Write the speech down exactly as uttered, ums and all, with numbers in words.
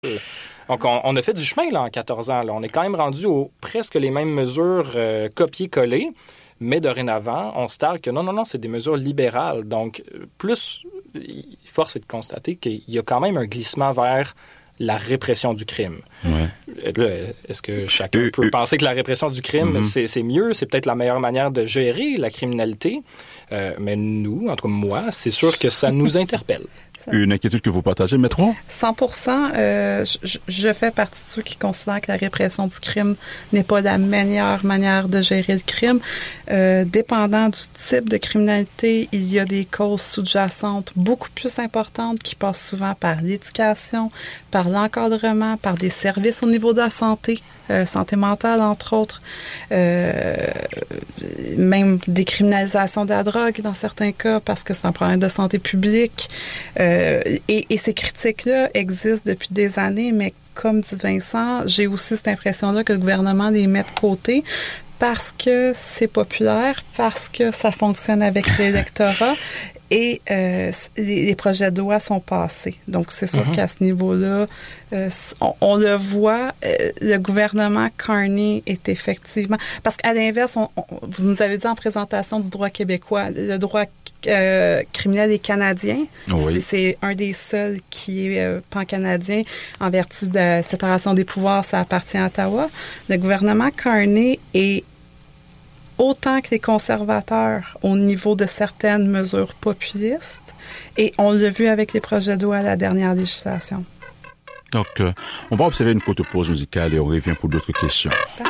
Donc, on, on a fait du chemin là, en quatorze ans. Là. On est quand même rendu aux presque les mêmes mesures euh, copiées-collées, mais dorénavant, on se targue que non, non, non, c'est des mesures libérales. Donc, plus, force est de constater qu'il y a quand même un glissement vers la répression du crime. Ouais. Là, est-ce que chacun euh, peut euh, penser que la répression du crime, mm-hmm. c'est, c'est mieux, c'est peut-être la meilleure manière de gérer la criminalité? Euh, mais nous, en tout cas moi, c'est sûr que ça nous interpelle. Une inquiétude que vous partagez, Maître? cent pour cent. Euh, je, je fais partie de ceux qui considèrent que la répression du crime n'est pas la meilleure manière de gérer le crime. Euh, dépendant du type de criminalité, il y a des causes sous-jacentes beaucoup plus importantes qui passent souvent par l'éducation, par l'encadrement, par des services au niveau de la santé, euh, santé mentale entre autres, euh, même des criminalisations de la drogue dans certains cas parce que c'est un problème de santé publique. Euh, et, et ces critiques-là existent depuis des années, mais comme dit Vincent, j'ai aussi cette impression-là que le gouvernement les met de côté parce que c'est populaire, parce que ça fonctionne avec l'électorat et euh, les, les projets de loi sont passés. Donc, c'est sûr mm-hmm. qu'à ce niveau-là, euh, on, on le voit, euh, le gouvernement Carney est effectivement... Parce qu'à l'inverse, on, on, vous nous avez dit en présentation du droit québécooi, le droit euh, criminel est canadien. Oui. C'est, c'est un des seuls qui est euh, pan-canadien. En vertu de la séparation des pouvoirs, ça appartient à Ottawa. Le gouvernement Carney est autant que les conservateurs au niveau de certaines mesures populistes. Et on l'a vu avec les projets de loi à la dernière législation. Donc, euh, on va observer une courte pause musicale et on revient pour d'autres questions. D'accord.